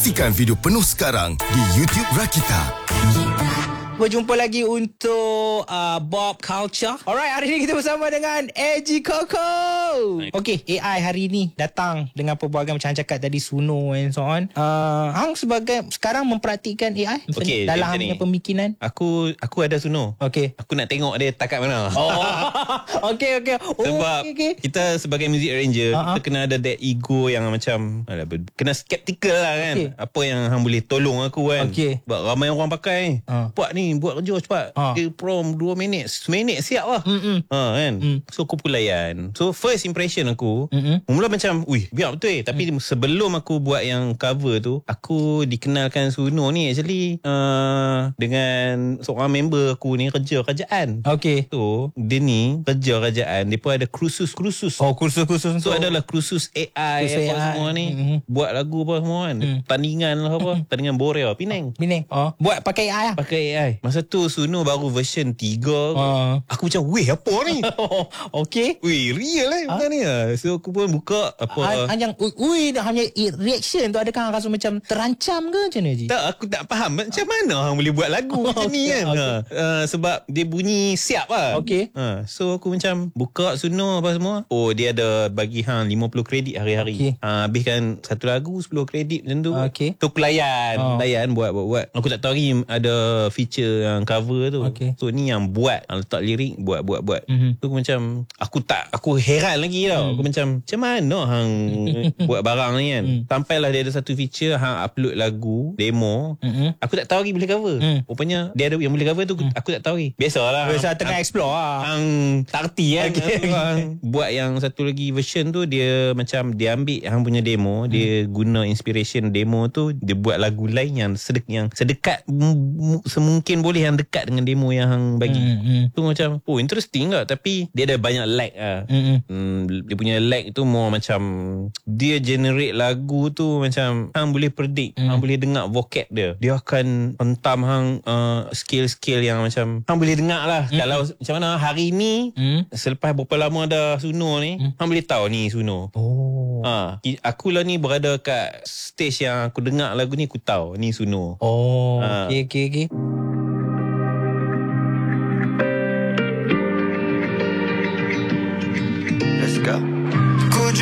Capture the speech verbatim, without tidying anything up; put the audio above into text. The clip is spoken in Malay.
Saksikan video penuh sekarang di YouTube Rakita. Berjumpa lagi untuk uh, Bob Culture. Alright, hari ini kita bersama dengan A G Koko. Okey, A I hari ini datang dengan pelbagai macam cakap tadi, Suno and so on. Uh, Hang sebagai sekarang mempraktikkan A I okay, dalam hang punya pemikiran. Aku aku ada Suno. Okey. Aku nak tengok dia takat mana. Oh. Okey okey. Oh, Sebab okay, okay. kita sebagai music arranger, uh-huh. kita kena ada that ego yang macam alah, kena skeptical lah kan. Okay. Apa yang hang boleh tolong aku kan. Okay. Sebab ramai orang pakai. Uh. Buat ni, buat kerja cepat. Uh. Dia prom dua minit, seminit siap lah. Mm-mm. Ha kan. Mm. So aku pun layan. So first impression aku, mm-mm. mula macam, "Ui, biar betul." Tapi mm. sebelum aku buat yang cover tu, aku dikenalkan Suno ni actually uh, dengan seorang member aku ni kerja kerajaan. Okey. So dia ni kerja kerajaan, dia pun ada kursus-kursus. Oh, kursus-kursus. So adalah kursus A I, kursus apa A I. semua ni. Mm-hmm. Buat lagu apa semua kan. Mm. Tandingan lah apa. Tandingan Borea, Penang. Penang. Oh. Buat pakai A I lah. Pakai A I. Masa tu Suno baru version tiga. Uh. Aku macam, weh apa ni? Okey. Weh, real eh bukan ni lah. So aku pun buka apa. Hanya ui dah hanya reaction tu, adakah hang rasa macam terancam ke macam ni? Tak, aku tak faham macam mana hang boleh buat lagu macam ni kan. Okay. Ha. Uh, sebab dia bunyi siap lah. Okey. Ha. So aku macam buka Suno apa semua. Oh, dia ada bagi hang lima puluh kredit hari-hari. Okay. Ha, habiskan satu lagu sepuluh kredit macam tu. Okey. So aku layan, oh. layan buat buat buat. Aku tak tahu lagi ada feature yang cover tu. Okay. So ni yang buat, letak lirik, buat buat buat. Mm-hmm. So aku macam aku tak aku heran lagi tau. Mm. Aku macam macam mana hang buat barang ni kan. Mm. Sampailah dia ada satu feature hang upload lagu demo. Mm-hmm. Aku tak tahu lagi boleh cover. Mm. Rupanya dia ada yang boleh cover tu, mm. aku tak tahu lagi. Biasalah. Biasa tengah hang, explore lah. Hang tak reti kan. Okay. Hang buat yang satu lagi version tu, dia macam dia ambil hang punya demo, mm. dia guna inspiration demo tu, dia buat lagu lain yang sedek yang sedekat m- semungkin boleh, yang dekat dengan demo yang hang bagi. Mm-hmm. Tu macam oh interesting tak, tapi dia ada banyak lag lah. Mm-hmm. Hmm, dia punya lag tu more macam dia generate lagu tu macam hang boleh predict, mm. hang boleh dengar vocab dia. Dia akan hentam hang uh, skill-skill yang macam hang boleh dengar lah. Mm. Kalau macam mana hari ni, mm. selepas berapa lama dah Suno ni, mm. hang boleh tahu ni Suno. Oh. Ha, aku lah ni berada kat stage yang aku dengar lagu ni, aku tahu ni Suno. Oh. Ha. Okey okey okey.